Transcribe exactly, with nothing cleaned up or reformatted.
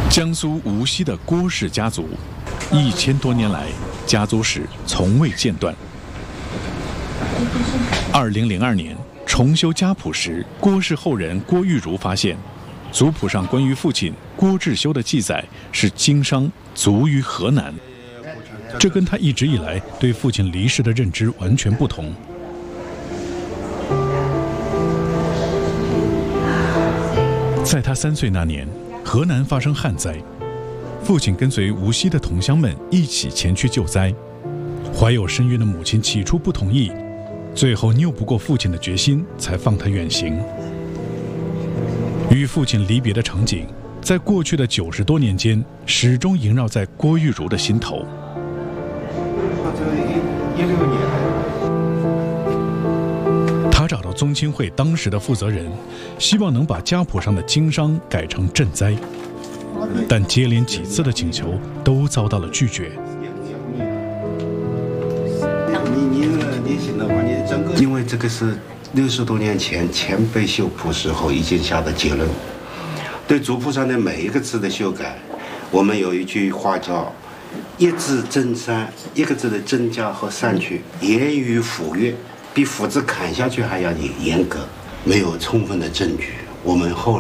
江苏无锡的郭氏家族，一千多年来，家族史从未间断。二零零二年重修家谱时，郭氏后人郭玉如发现，族谱上关于父亲郭志修的记载是经商，卒于河南。这跟他一直以来对父亲离世的认知完全不同。在他三岁那年，河南发生旱灾，父亲跟随无锡的同乡们一起前去救灾。怀有身孕的母亲起初不同意，最后拗不过父亲的决心，才放他远行。与父亲离别的场景，在过去的九十多年间，始终萦绕在郭玉如的心头。他找到宗亲会当时的负责人，希望能把家谱上的经商改成赈灾，但接连几次的请求都遭到了拒绝。 因为这个是六十多年前前辈修谱时候已经下的结论，对族谱上的每一个字的修改，我们有一句话叫一字增删，一个字的增加和删去，严于斧钺，比斧子砍下去还要严格，没有充分的证据，我们后